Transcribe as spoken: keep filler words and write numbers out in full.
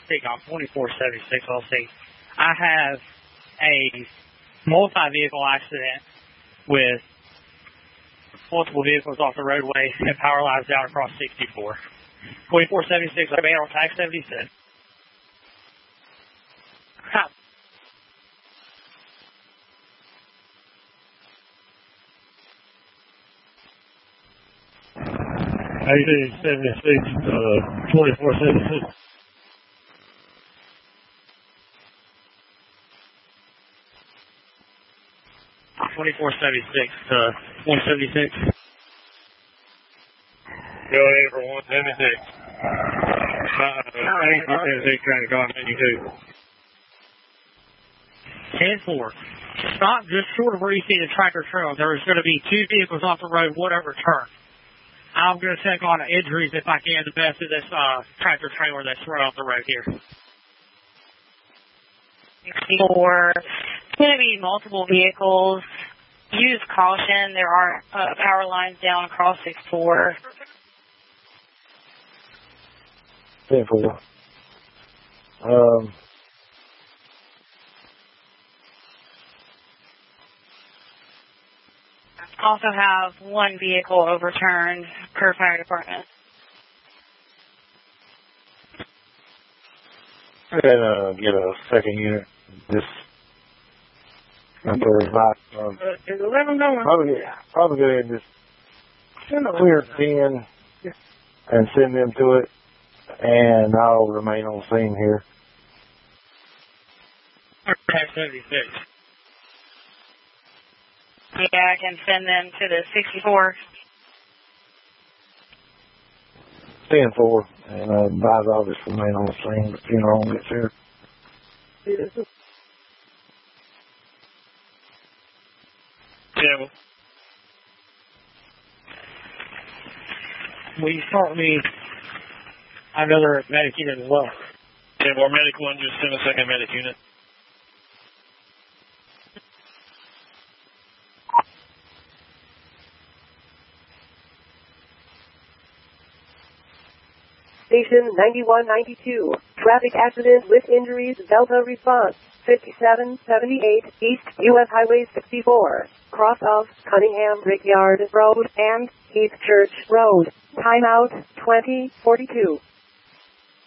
speak on twenty-four seventy-six L C. I have a multi-vehicle accident with multiple vehicles off the roadway and power lines down across sixty-four. twenty-four seventy-six, I'm on tax seventy-six. eighteen seventy-six, uh, twenty-four seventy-six. twenty-four seventy-six to one seventy-six. Go ahead for one seventy-six. Uh, one seventy-six trying to call ninety-two. ten four. Stop just short of where you see the tractor trailer. There's going to be two vehicles off the road, whatever turn. I'm going to check on the injuries if I can, the best of this uh, tractor trailer that's right off the road here. For going to be multiple vehicles. Use caution. There are uh, power lines down across six four. ten four. Um, Also have one vehicle overturned per fire department. and uh, get a second unit. Just until it's not. Um, Uh, let them know. probably, probably go ahead and just clear ten and send them to it, and I'll remain on the scene here. Tax seventy-six. Yeah, I can send them to the sixty-four. ten four, and uh, advise I'll just remain on the scene, but funeral home gets here. Yeah. Will you start me another medic unit as well? ten four, medic one, just send a second medic unit. Station ninety-one ninety-two. Traffic accident with injuries. Delta response. fifty-seven seventy-eight East U S Highway sixty-four. Cross of Cunningham Brickyard Road and Heath Church Road. Timeout twenty forty-two.